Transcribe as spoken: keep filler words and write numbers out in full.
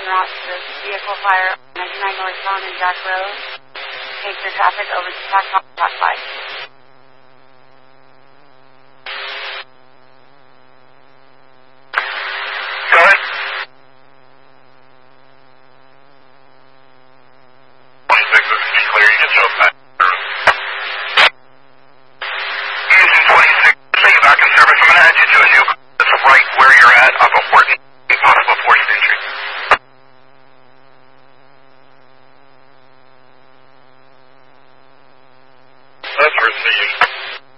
en route to the vehicle fire on ninety-nine North Town and Jack Road. Take your traffic over to Tac five.